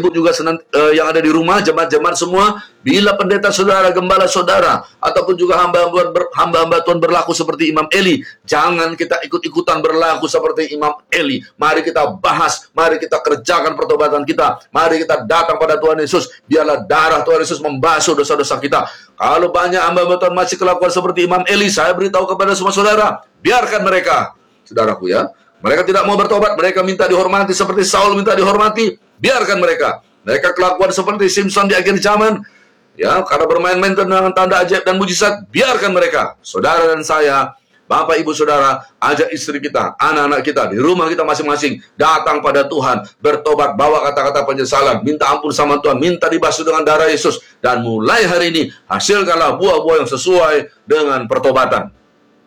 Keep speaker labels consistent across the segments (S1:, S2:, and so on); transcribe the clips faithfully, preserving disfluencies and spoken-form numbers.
S1: ibu juga senang, uh, yang ada di rumah, jemaat-jemaat semua, bila pendeta saudara, gembala saudara, ataupun juga hamba-hamba ber, hamba-hamba Tuhan berlaku seperti Imam Eli, jangan kita ikut-ikutan berlaku seperti Imam Eli. Mari kita bahas, mari kita kerjakan pertobatan kita, mari kita datang pada Tuhan Yesus, biarlah darah Tuhan Yesus membasuh dosa-dosa kita. Kalau banyak hamba-hamba Tuhan masih kelakuan seperti Imam Eli, saya beritahu kepada semua saudara, biarkan mereka, saudaraku ya. Mereka tidak mau bertobat, mereka minta dihormati seperti Saul minta dihormati, biarkan mereka. Mereka kelakuan seperti Simpson di akhir zaman, ya, karena bermain-main dengan tanda ajaib dan mujizat, biarkan mereka. Saudara dan saya, Bapak Ibu Saudara, ajak istri kita, anak-anak kita, di rumah kita masing-masing, datang pada Tuhan, bertobat, bawa kata-kata penyesalan, minta ampun sama Tuhan, minta dibasuh dengan darah Yesus, dan mulai hari ini, hasilkanlah buah-buah yang sesuai dengan pertobatan.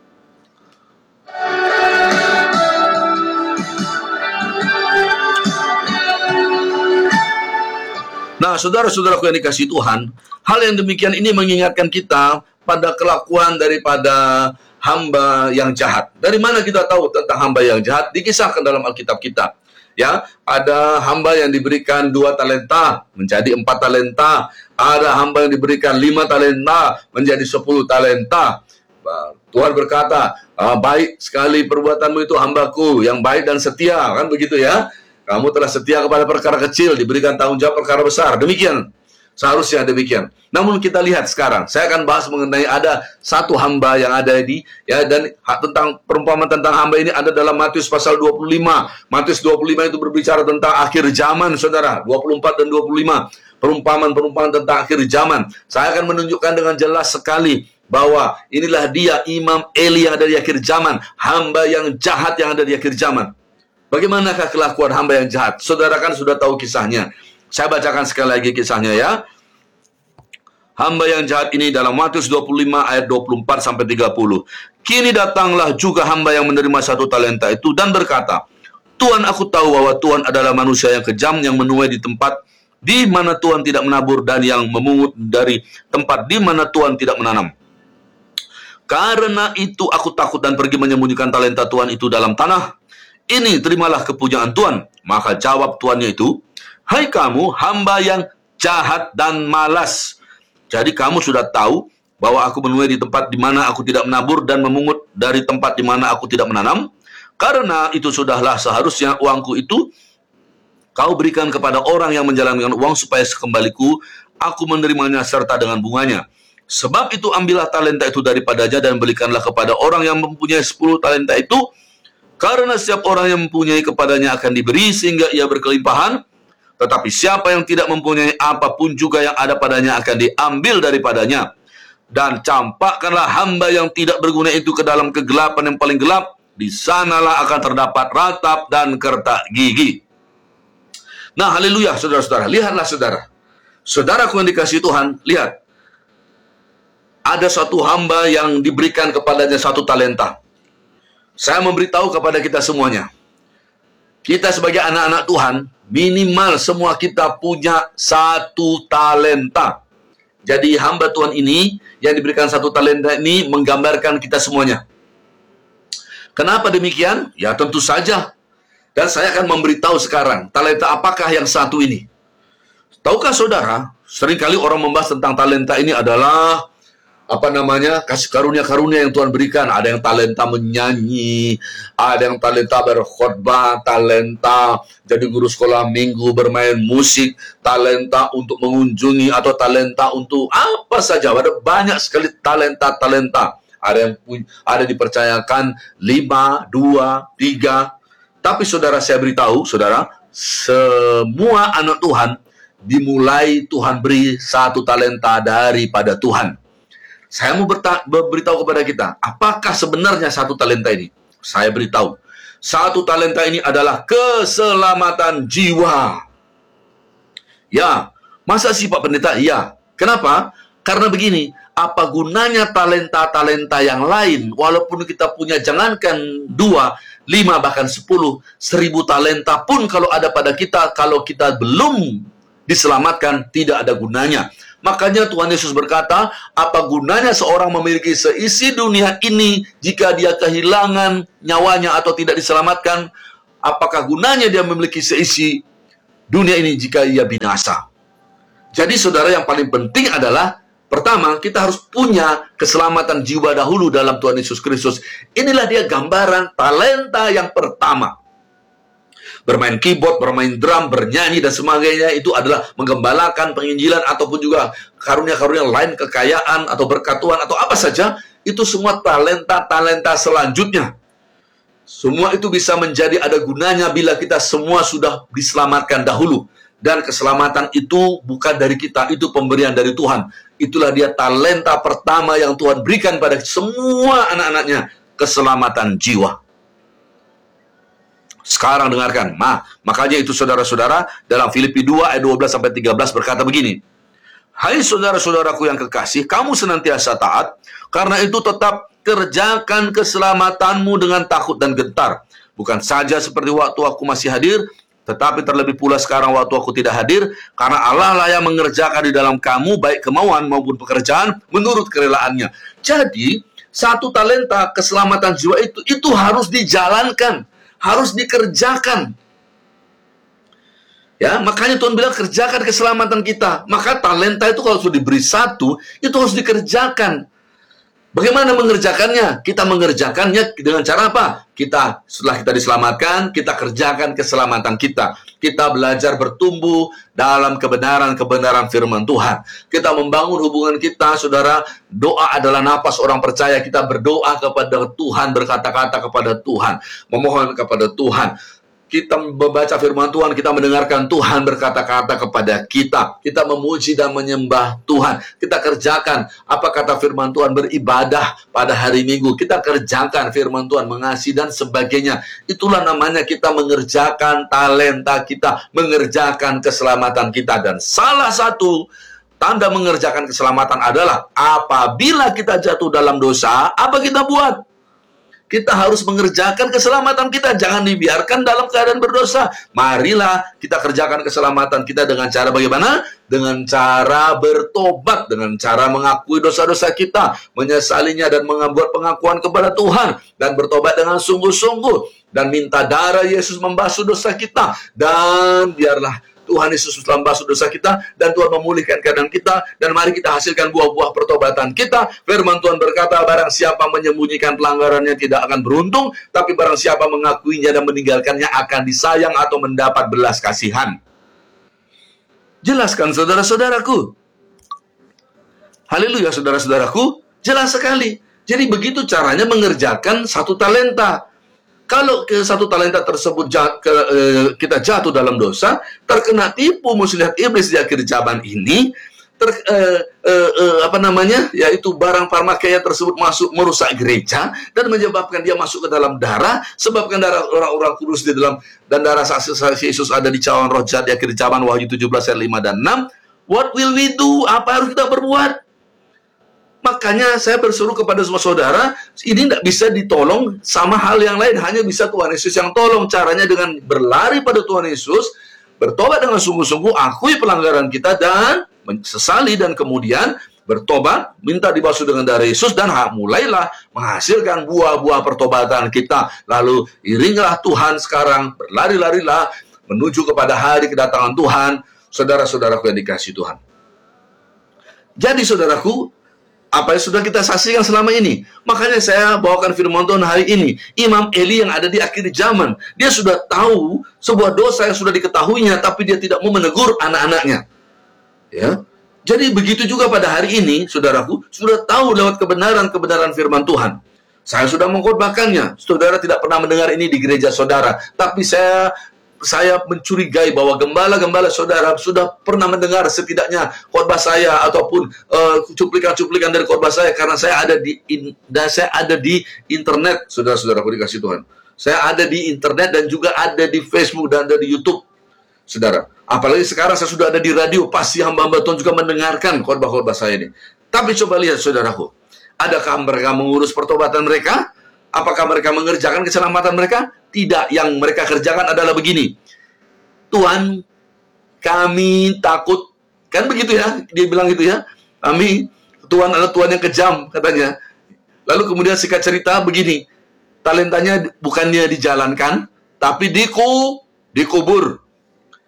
S1: Nah, saudara-saudaraku yang dikasihi Tuhan, hal yang demikian ini mengingatkan kita pada kelakuan daripada hamba yang jahat. Dari mana kita tahu tentang hamba yang jahat? Dikisahkan dalam Alkitab kita. Ya, ada hamba yang diberikan dua talenta menjadi empat talenta. Ada hamba yang diberikan lima talenta menjadi sepuluh talenta. Tuhan berkata, ah, baik sekali perbuatanmu itu hambaku yang baik dan setia, kan begitu ya. Kamu telah setia kepada perkara kecil, diberikan tanggung jawab perkara besar. Demikian, seharusnya demikian. Namun kita lihat sekarang, saya akan bahas mengenai ada satu hamba yang ada di, ya, dan tentang perumpamaan tentang hamba ini ada dalam Matius pasal dua puluh lima. Matius dua puluh lima itu berbicara tentang akhir zaman, saudara. dua puluh empat dan dua puluh lima. Perumpamaan-perumpamaan tentang akhir zaman. Saya akan menunjukkan dengan jelas sekali bahwa inilah dia Imam Eli yang ada di akhir zaman, hamba yang jahat yang ada di akhir zaman. Bagaimanakah kelakuan hamba yang jahat? Saudara kan sudah tahu kisahnya. Saya bacakan sekali lagi kisahnya ya. Hamba yang jahat ini dalam Matius dua puluh lima ayat dua puluh empat sampai tiga puluh. Kini datanglah juga hamba yang menerima satu talenta itu dan berkata, Tuhan, aku tahu bahwa Tuhan adalah manusia yang kejam, yang menuai di tempat di mana Tuhan tidak menabur dan yang memungut dari tempat di mana Tuhan tidak menanam. Karena itu aku takut dan pergi menyembunyikan talenta Tuhan itu dalam tanah. Ini terimalah kepunyaan Tuhan. Maka jawab tuannya itu, hai kamu hamba yang jahat dan malas. Jadi kamu sudah tahu bahwa aku menuai di tempat di mana aku tidak menabur dan memungut dari tempat di mana aku tidak menanam. Karena itu sudahlah seharusnya uangku itu kau berikan kepada orang yang menjalankan uang supaya sekembaliku aku menerimanya serta dengan bunganya. Sebab itu ambillah talenta itu daripadanya dan berikanlah kepada orang yang mempunyai sepuluh talenta itu. Karena setiap orang yang mempunyai kepadanya akan diberi sehingga ia berkelimpahan. Tetapi siapa yang tidak mempunyai apapun juga yang ada padanya akan diambil daripadanya. Dan campakkanlah hamba yang tidak berguna itu ke dalam kegelapan yang paling gelap. Di sanalah akan terdapat ratap dan kertak gigi. Nah, haleluya, saudara-saudara. Lihatlah, saudara. Saudaraku yang dikasihi Tuhan, lihat. Ada suatu hamba yang diberikan kepadanya satu talenta. Saya memberitahu kepada kita semuanya. Kita sebagai anak-anak Tuhan, minimal semua kita punya satu talenta. Jadi hamba Tuhan ini, yang diberikan satu talenta ini, menggambarkan kita semuanya. Kenapa demikian? Ya tentu saja. Dan saya akan memberitahu sekarang, talenta apakah yang satu ini? Tahukah saudara, seringkali orang membahas tentang talenta ini adalah apa namanya, kasih karunia-karunia yang Tuhan berikan. Ada yang talenta menyanyi, ada yang talenta berkhotbah, talenta jadi guru sekolah minggu, bermain musik, talenta untuk mengunjungi, atau talenta untuk apa saja. Ada banyak sekali talenta-talenta. Ada yang ada dipercayakan lima, dua, tiga. Tapi saudara, saya beritahu, saudara, semua anak Tuhan dimulai Tuhan beri satu talenta daripada Tuhan. Saya mau beritahu kepada kita, apakah sebenarnya satu talenta ini? Saya beritahu, satu talenta ini adalah keselamatan jiwa. Ya, masa sih Pak Pendeta? Iya. Kenapa? Karena begini, apa gunanya talenta-talenta yang lain, walaupun kita punya jangankan dua, lima, bahkan sepuluh, seribu talenta pun kalau ada pada kita, kalau kita belum diselamatkan, tidak ada gunanya. Makanya Tuhan Yesus berkata, apa gunanya seorang memiliki seisi dunia ini jika dia kehilangan nyawanya atau tidak diselamatkan? Apakah gunanya dia memiliki seisi dunia ini jika ia binasa. Jadi saudara, yang paling penting adalah pertama, kita harus punya keselamatan jiwa dahulu dalam Tuhan Yesus Kristus. Inilah dia gambaran talenta yang pertama. Bermain keyboard, bermain drum, bernyanyi, dan sebagainya, itu adalah menggembalakan, penginjilan, ataupun juga karunia-karunia lain, kekayaan, atau berkat Tuhan, atau apa saja. Itu semua talenta-talenta selanjutnya. Semua itu bisa menjadi ada gunanya bila kita semua sudah diselamatkan dahulu. Dan keselamatan itu bukan dari kita, itu pemberian dari Tuhan. Itulah dia talenta pertama yang Tuhan berikan pada semua anak-anaknya, keselamatan jiwa. Sekarang dengarkan, nah, makanya itu saudara-saudara, dalam Filipi dua ayat dua belas sampai tiga belas berkata begini, hai saudara-saudaraku yang kekasih, kamu senantiasa taat, karena itu tetap kerjakan keselamatanmu dengan takut dan gentar. Bukan saja seperti waktu aku masih hadir, tetapi terlebih pula sekarang waktu aku tidak hadir, karena Allah lah yang mengerjakan di dalam kamu, baik kemauan maupun pekerjaan, menurut kerelaannya. Jadi, satu talenta keselamatan jiwa itu, itu harus dijalankan, harus dikerjakan. Ya, makanya Tuhan bilang kerjakan keselamatan kita. Maka talenta itu kalau sudah diberi satu, itu harus dikerjakan. Bagaimana mengerjakannya? Kita mengerjakannya dengan cara apa? Kita, setelah kita diselamatkan, kita kerjakan keselamatan kita. Kita belajar bertumbuh dalam kebenaran-kebenaran firman Tuhan. Kita membangun hubungan kita, saudara. Doa adalah napas orang percaya. Kita berdoa kepada Tuhan, berkata-kata kepada Tuhan, memohon kepada Tuhan. Kita membaca firman Tuhan, kita mendengarkan Tuhan berkata-kata kepada kita. Kita memuji dan menyembah Tuhan. Kita kerjakan apa kata firman Tuhan, beribadah pada hari Minggu. Kita kerjakan firman Tuhan, mengasihi dan sebagainya. Itulah namanya kita mengerjakan talenta kita, mengerjakan keselamatan kita. Dan salah satu tanda mengerjakan keselamatan adalah apabila kita jatuh dalam dosa, apa kita buat? Kita harus mengerjakan keselamatan kita. Jangan dibiarkan dalam keadaan berdosa. Marilah kita kerjakan keselamatan kita dengan cara bagaimana? Dengan cara bertobat. Dengan cara mengakui dosa-dosa kita. Menyesalinya dan membuat pengakuan kepada Tuhan. Dan bertobat dengan sungguh-sungguh. Dan minta darah Yesus membasuh dosa kita. Dan biarlah Tuhan Yesus telah membasuh dosa kita, dan Tuhan memulihkan keadaan kita, dan mari kita hasilkan buah-buah pertobatan kita. Firman Tuhan berkata, barang siapa menyembunyikan pelanggarannya tidak akan beruntung, tapi barang siapa mengakuinya dan meninggalkannya akan disayang atau mendapat belas kasihan. Jelaskan saudara-saudaraku. Haleluya saudara-saudaraku, jelas sekali. Jadi begitu caranya mengerjakan satu talenta. Kalau ke satu talenta tersebut jat, ke, eh, kita jatuh dalam dosa, terkena tipu muslihat iblis di akhir zaman ini, ter, eh, eh, eh, apa namanya, yaitu barang parmakaya tersebut masuk merusak gereja dan menyebabkan dia masuk ke dalam darah, sebabkan darah orang-orang kudus di dalam, dan darah saksi-saksi Yesus ada di cawan roh jahat di akhir zaman, Wahyu tujuh belas ayat lima dan enam. What will we do? Apa harus kita berbuat? Makanya saya berseru kepada semua saudara, ini tidak bisa ditolong sama hal yang lain, hanya bisa Tuhan Yesus yang tolong. Caranya dengan berlari pada Tuhan Yesus, bertobat dengan sungguh-sungguh, akui pelanggaran kita dan sesali, dan kemudian bertobat, minta dibasuh dengan darah Yesus, dan mulailah menghasilkan buah-buah pertobatan kita. Lalu iringlah Tuhan sekarang, berlari-larilah menuju kepada hari kedatangan Tuhan, saudara-saudaraku yang dikasihi Tuhan. Jadi saudaraku, apa yang sudah kita saksikan selama ini. Makanya saya bawakan firman Tuhan hari ini. Imam Eli yang ada di akhir zaman, dia sudah tahu sebuah dosa yang sudah diketahuinya, tapi dia tidak mau menegur anak-anaknya. Ya. Jadi begitu juga pada hari ini, saudaraku, sudah tahu lewat kebenaran-kebenaran firman Tuhan. Saya sudah mengkhotbahkannya. Saudara tidak pernah mendengar ini di gereja saudara, tapi saya Saya mencurigai bahwa gembala-gembala saudara sudah pernah mendengar setidaknya khotbah saya ataupun uh, cuplikan-cuplikan dari khotbah saya, karena saya ada di in, dan saya ada di internet, saudara-saudaraku dikasih Tuhan. Saya ada di internet dan juga ada di Facebook dan ada di YouTube, saudara. Apalagi sekarang saya sudah ada di radio, pasti hamba-hamba Tuhan juga mendengarkan khotbah-khotbah saya ini. Tapi coba lihat saudaraku, adakah mereka mengurus pertobatan mereka? Apakah mereka mengerjakan keselamatan mereka? Tidak, yang mereka kerjakan adalah begini. Tuhan, kami takut. Kan begitu ya, dia bilang gitu ya. Kami, Tuhan adalah Tuhan yang kejam, katanya. Lalu kemudian singkat cerita begini. Talentanya bukannya dijalankan, tapi diku, dikubur.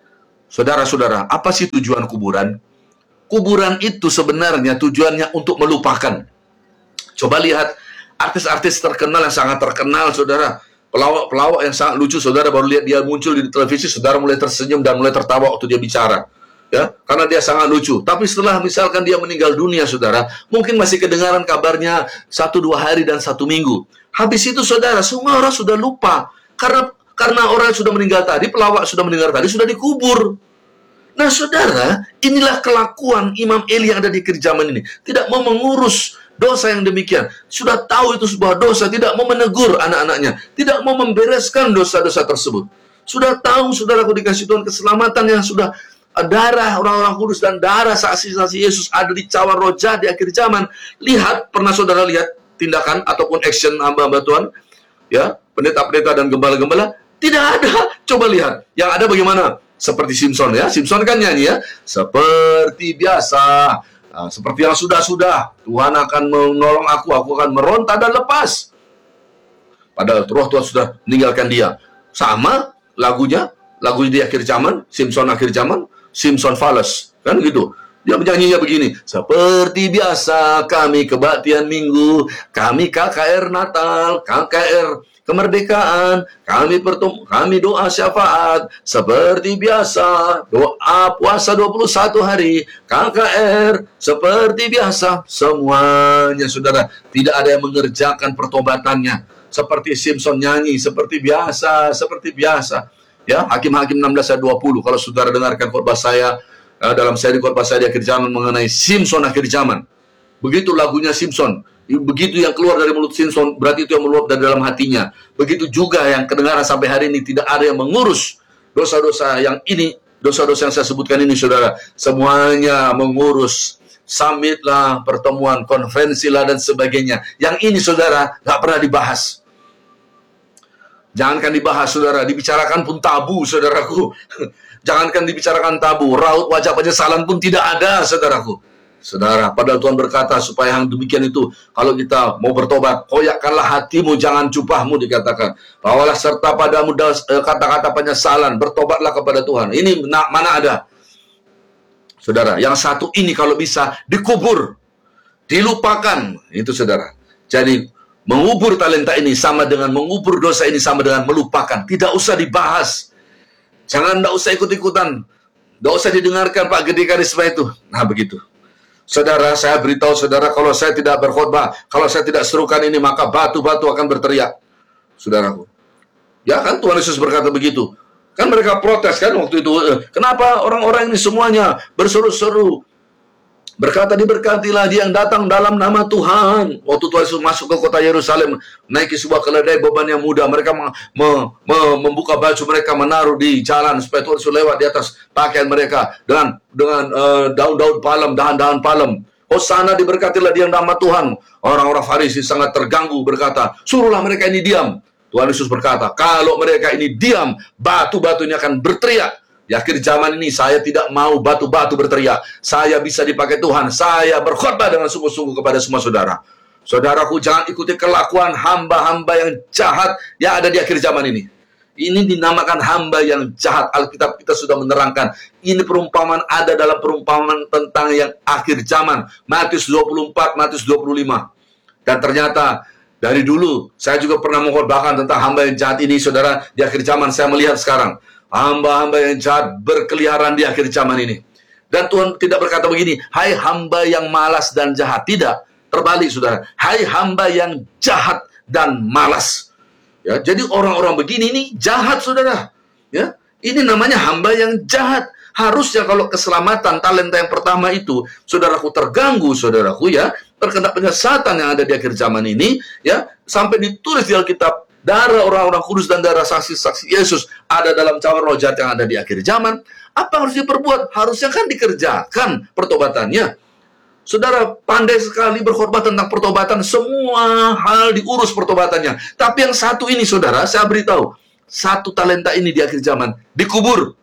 S1: Saudara-saudara, apa sih tujuan kuburan? Kuburan itu sebenarnya tujuannya untuk melupakan. Coba lihat artis-artis terkenal yang sangat terkenal, saudara. Pelawak-pelawak yang sangat lucu, saudara baru lihat dia muncul di televisi, saudara mulai tersenyum dan mulai tertawa waktu dia bicara. Ya, karena dia sangat lucu. Tapi setelah misalkan dia meninggal dunia, saudara, mungkin masih kedengaran kabarnya satu dua hari dan satu minggu. Habis itu, saudara, semua orang sudah lupa. Karena karena orang yang sudah meninggal tadi, pelawak sudah meninggal tadi, sudah dikubur. Nah, saudara, inilah kelakuan Imam Eli yang ada di akhir zaman ini. Tidak mau mengurus dosa yang demikian. Sudah tahu itu sebuah dosa, tidak mau menegur anak-anaknya. Tidak mau membereskan dosa-dosa tersebut. Sudah tahu, saudaraku, dikasih Tuhan keselamatan yang sudah darah orang-orang kudus dan darah saksi-saksi Yesus ada di cawan roh jahat di akhir zaman. Lihat, pernah saudara lihat tindakan ataupun action hamba-hamba Tuhan? Ya, pendeta-pendeta dan gembala-gembala? Tidak ada. Coba lihat. Yang ada bagaimana? Seperti Simpson, ya. Simpson kan nyanyi, ya. Seperti biasa. Nah, seperti yang sudah-sudah. Tuhan akan menolong aku. Aku akan meronta dan lepas. Padahal roh Tuhan sudah meninggalkan dia. Sama lagunya. Lagu di akhir zaman. Simpson akhir zaman. Simpson Fales. Kan gitu. Dia menyanyinya begini. Seperti biasa kami kebaktian minggu. Kami K K R Natal. K K R kemerdekaan, kami pertum kami doa syafaat seperti biasa, doa puasa dua puluh satu hari, K K R seperti biasa. Semuanya, saudara, tidak ada yang mengerjakan pertobatannya. Seperti Simpson nyanyi, seperti biasa, seperti biasa. Ya, Hakim-Hakim enam belas ayat dua puluh. Kalau saudara dengarkan khotbah saya uh, dalam seri khotbah saya di akhir zaman mengenai Simpson akhir zaman. Begitu lagunya Simpson. Begitu yang keluar dari mulut Simpson, berarti itu yang meluap dari dalam hatinya. Begitu juga yang kedengaran sampai hari ini, tidak ada yang mengurus dosa-dosa yang ini, dosa-dosa yang saya sebutkan ini, saudara. Semuanya mengurus summit lah, pertemuan, konferensi lah, dan sebagainya. Yang ini, saudara, nggak pernah dibahas. Jangankan dibahas, saudara, dibicarakan pun tabu, saudaraku. Jangankan dibicarakan tabu, raut wajah penyesalan pun tidak ada, saudaraku. Saudara, padahal Tuhan berkata supaya yang demikian itu, kalau kita mau bertobat, koyakkanlah hatimu, jangan jubahmu, dikatakan. Bawalah serta padamu kata-kata penyesalan, bertobatlah kepada Tuhan. Ini mana ada? Saudara, yang satu ini kalau bisa dikubur, dilupakan. Itu, saudara. Jadi, mengubur talenta ini sama dengan mengubur dosa ini sama dengan melupakan. Tidak usah dibahas. Jangan, tidak usah ikut-ikutan. Tidak usah didengarkan Pak Gede Karisma itu. Nah, begitu. Saudara, saya beritahu saudara, kalau saya tidak berkhotbah, kalau saya tidak serukan ini, maka batu-batu akan berteriak. Saudaraku. Ya kan, Tuhan Yesus berkata begitu. Kan mereka protes kan waktu itu. Kenapa orang-orang ini semuanya berseru-seru? Berkata, diberkatilah dia yang datang dalam nama Tuhan. Waktu Tuhan Yesus masuk ke kota Yerusalem, naiki sebuah keledai beban yang mudah. Mereka me me me membuka baju mereka, menaruh di jalan supaya Tuhan Yesus lewat di atas pakaian mereka dengan dengan daun-daun uh, palem, dahan-dahan palem. Hosana, diberkatilah dia yang nama Tuhan. Orang-orang Farisi sangat terganggu, berkata, suruhlah mereka ini diam. Tuhan Yesus berkata, kalau mereka ini diam, batu-batu ini akan berteriak. Di akhir zaman ini saya tidak mau batu-batu berteriak. Saya bisa dipakai Tuhan. Saya berkhotbah dengan sungguh-sungguh kepada semua saudara. Saudaraku, jangan ikuti kelakuan hamba-hamba yang jahat yang ada di akhir zaman ini. Ini dinamakan hamba yang jahat. Alkitab kita sudah menerangkan. Ini perumpamaan ada dalam perumpamaan tentang yang akhir zaman. Matius dua puluh empat, Matius dua puluh lima. Dan ternyata dari dulu saya juga pernah mengkhotbahkan tentang hamba yang jahat ini, saudara. Di akhir zaman saya melihat sekarang hamba-hamba yang jahat berkeliaran di akhir zaman ini. Dan Tuhan tidak berkata begini, hai hamba yang malas dan jahat. Tidak, terbalik, saudara. Hai hamba yang jahat dan malas. Ya, jadi orang-orang begini ini jahat, saudara. Ya, ini namanya hamba yang jahat. Harusnya kalau keselamatan talenta yang pertama itu, saudaraku, terganggu, saudaraku, ya, terkena penyesatan yang ada di akhir zaman ini, ya, sampai ditulis di Alkitab, darah orang-orang kudus dan darah saksi-saksi Yesus ada dalam cawan roh jahat yang ada di akhir zaman. Apa harus diperbuat? Harusnya kan dikerjakan pertobatannya. Saudara pandai sekali berkhotbah tentang pertobatan, semua hal diurus pertobatannya. Tapi yang satu ini, saudara, saya beritahu, satu talenta ini di akhir zaman dikubur.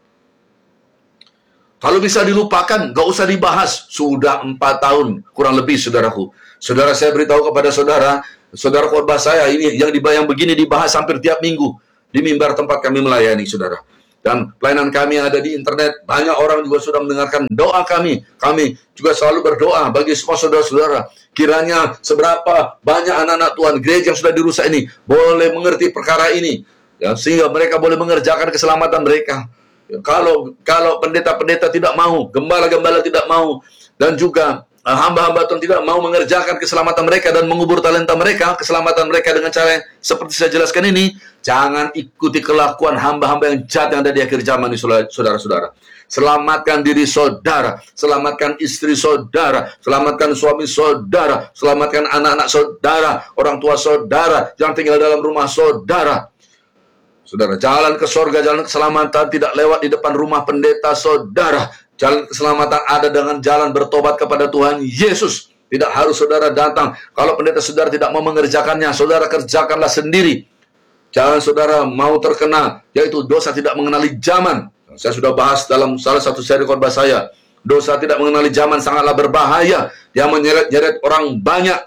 S1: Kalau bisa dilupakan, gak usah dibahas. Sudah empat tahun kurang lebih, saudaraku. Saudara, saya beritahu kepada saudara, saudara khotbah saya ini yang dibayang begini dibahas hampir tiap minggu di mimbar tempat kami melayani, saudara. Dan pelayanan kami yang ada di internet, banyak orang juga sudah mendengarkan doa kami. Kami juga selalu berdoa bagi semua saudara-saudara. Kiranya seberapa banyak anak-anak Tuhan, gereja yang sudah dirusak ini, boleh mengerti perkara ini. Ya, sehingga mereka boleh mengerjakan keselamatan mereka. Ya, kalau kalau pendeta-pendeta tidak mau, gembala-gembala tidak mau, dan juga hamba-hamba Tuhan tidak mau mengerjakan keselamatan mereka dan mengubur talenta mereka, keselamatan mereka dengan cara yang seperti saya jelaskan ini, jangan ikuti kelakuan hamba-hamba yang jahat yang ada di akhir zaman ini, saudara-saudara. Selamatkan diri saudara, selamatkan istri saudara, selamatkan suami saudara, selamatkan anak-anak saudara, orang tua saudara yang tinggal dalam rumah saudara. Saudara, jalan ke sorga, jalan keselamatan tidak lewat di depan rumah pendeta saudara. Jalan keselamatan ada dengan jalan bertobat kepada Tuhan Yesus. Tidak harus saudara datang. Kalau pendeta saudara tidak mau mengerjakannya, saudara kerjakanlah sendiri. Jangan saudara mau terkena, yaitu dosa tidak mengenali zaman. Saya sudah bahas dalam salah satu seri khotbah saya. Dosa tidak mengenali zaman sangatlah berbahaya. Dia menyeret-nyeret orang banyak.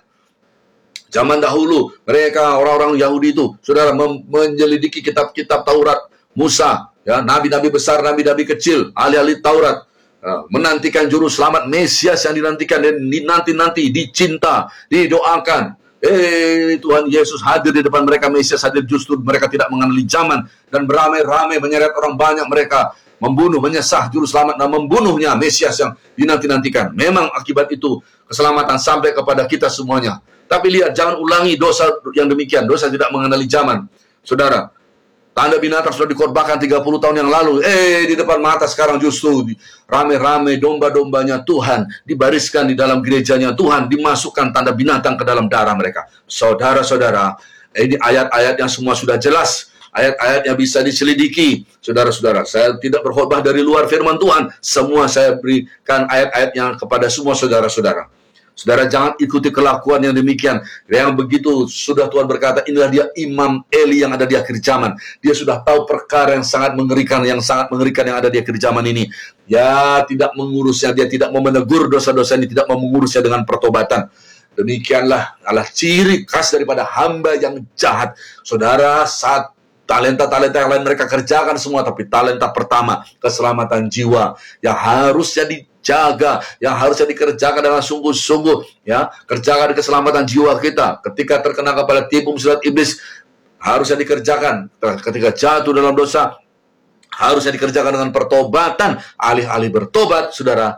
S1: Zaman dahulu, mereka orang-orang Yahudi itu, saudara, menyelidiki kitab-kitab Taurat Musa, ya, nabi-nabi besar, nabi-nabi kecil, ahli-ahli Taurat. Menantikan juru selamat Mesias yang dinantikan dan nanti-nanti dicinta, didoakan. Eh, Tuhan Yesus hadir di depan mereka, Mesias hadir, justru mereka tidak mengenali zaman dan beramai-ramai menyeret orang banyak, mereka membunuh, menyesah juru selamat dan membunuhnya Mesias yang dinanti-nantikan. Memang akibat itu keselamatan sampai kepada kita semuanya. Tapi lihat, jangan ulangi dosa yang demikian. Dosa tidak mengenali zaman. Saudara, tanda binatang sudah dikorbankan tiga puluh tahun yang lalu. Eh, di depan mata sekarang justru rame-rame domba-dombanya Tuhan dibariskan di dalam gerejanya Tuhan, dimasukkan tanda binatang ke dalam darah mereka. Saudara-saudara, ini ayat-ayat yang semua sudah jelas. Ayat-ayat yang bisa diselidiki. Saudara-saudara, saya tidak berkhotbah dari luar firman Tuhan. Semua saya berikan ayat-ayatnya kepada semua saudara-saudara. Saudara, jangan ikuti kelakuan yang demikian. Yang begitu sudah Tuhan berkata, inilah dia Imam Eli yang ada di akhir zaman. Dia sudah tahu perkara yang sangat mengerikan, yang sangat mengerikan yang ada di akhir zaman ini. Ya, tidak mengurusnya, dia tidak mau menegur dosa-dosa ini, tidak mau mengurusnya dengan pertobatan. Demikianlah adalah ciri khas daripada hamba yang jahat. Saudara, saat talenta-talenta yang lain mereka kerjakan semua, tapi talenta pertama, keselamatan jiwa, yang harusnya dijaga, yang harusnya dikerjakan dengan sungguh-sungguh, ya, kerjakan keselamatan jiwa kita. Ketika terkena kepada tipu muslihat iblis, harusnya dikerjakan. Ketika jatuh dalam dosa, harusnya dikerjakan dengan pertobatan. Alih-alih bertobat, saudara,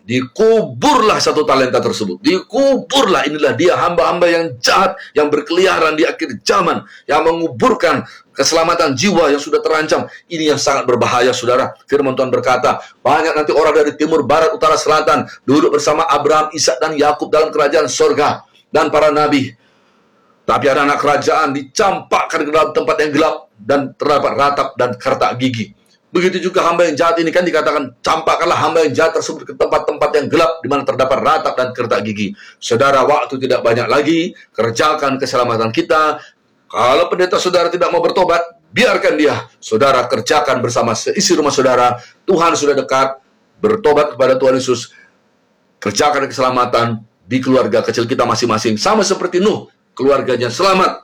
S1: dikuburlah satu talenta tersebut. Dikuburlah, inilah dia hamba-hamba yang jahat, yang berkeliaran di akhir zaman, yang menguburkan keselamatan jiwa yang sudah terancam. Ini yang sangat berbahaya, saudara. Firman Tuhan berkata, banyak nanti orang dari timur, barat, utara, selatan, duduk bersama Abraham, Ishak, dan Yakub dalam kerajaan sorga, dan para nabi. Tapi ada anak kerajaan dicampakkan ke dalam tempat yang gelap, dan terdapat ratap dan kertak gigi. Begitu juga hamba yang jahat ini, kan dikatakan, campakkanlah hamba yang jahat tersebut ke tempat-tempat yang gelap, di mana terdapat ratap dan kertak gigi. Saudara, waktu tidak banyak lagi, kerjakan keselamatan kita. Kalau pendeta saudara tidak mau bertobat, biarkan dia. Saudara kerjakan bersama seisi rumah saudara. Tuhan sudah dekat, bertobat kepada Tuhan Yesus. Kerjakan keselamatan di keluarga kecil kita masing-masing. Sama seperti Nuh, keluarganya selamat.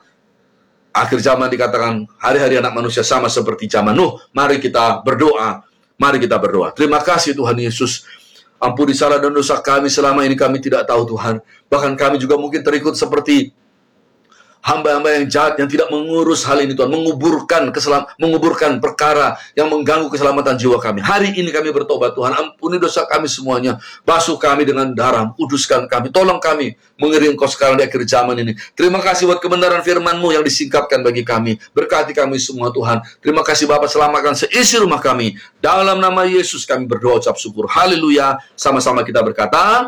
S1: Akhir zaman dikatakan hari-hari anak manusia sama seperti zaman Nuh. Mari kita berdoa. Mari kita berdoa. Terima kasih Tuhan Yesus. Ampuni salah dan dosa kami selama ini kami tidak tahu Tuhan. Bahkan kami juga mungkin terikut seperti hamba-hamba yang jahat yang tidak mengurus hal ini Tuhan, menguburkan keselam, menguburkan perkara yang mengganggu keselamatan jiwa kami. Hari ini kami bertobat Tuhan, ampuni dosa kami semuanya, basuh kami dengan darah, kuduskan kami, tolong kami mengiring Engkau sekarang di akhir zaman ini. Terima kasih buat kebenaran firman-Mu yang disingkapkan bagi kami. Berkati kami semua Tuhan. Terima kasih Bapa, selamatkan seisi rumah kami. Dalam nama Yesus kami berdoa ucap syukur. Haleluya. Sama-sama kita berkata,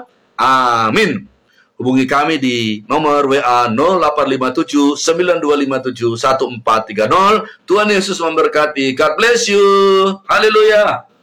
S1: amin. Hubungi kami di nomor W A nol delapan lima tujuh sembilan dua lima tujuh satu empat tiga nol. Tuhan Yesus memberkati. God bless you. Haleluya.